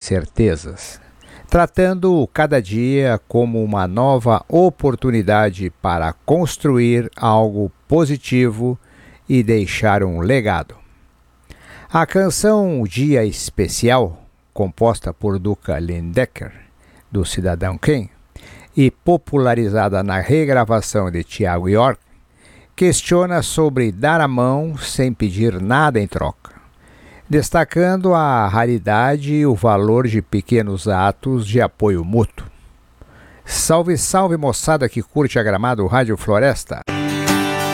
incertezas, tratando cada dia como uma nova oportunidade para construir algo positivo e deixar um legado. A canção Dia Especial, composta por Duca Lindecker, do Cidadão Kane, e popularizada na regravação de Thiago York, questiona sobre dar a mão sem pedir nada em troca, destacando a raridade e o valor de pequenos atos de apoio mútuo. Salve, salve, moçada que curte a Gramado Rádio Floresta!